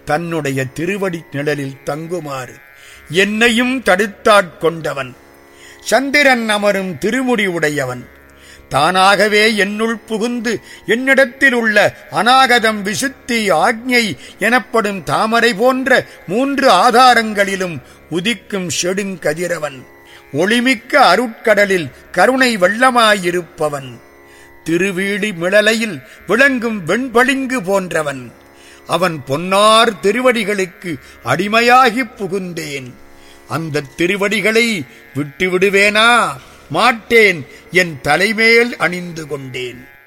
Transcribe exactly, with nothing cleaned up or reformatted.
தன்னுடைய திருவடி நிழலில் தங்குமாறு என்னையும் தடுத்தாட்கொண்டவன். சந்திரன் அமரும் திருமுடி உடையவன். தானாகவே என்னுள் புகுந்து என்னிடத்தில் உள்ள அநாகதம், விசுத்தி, ஆக்ஞை எனப்படும் தாமரை போன்ற மூன்று ஆதாரங்களிலும் உதிக்கும் செடுங்கதிரவன். ஒளிமிக்க அருட்கடலில் கருணை வெள்ளமாயிருப்பவன். திருவீடி மிளலையில் விளங்கும் வெண்பளிங்கு போன்றவன். அவன் பொன்னார் திருவடிகளுக்கு அடிமையாகிப் புகுந்தேன். அந்த திருவடிகளை விட்டு விடுவேனா? மாட்டேன். என் தலைமேல் அணிந்து கொண்டேன்.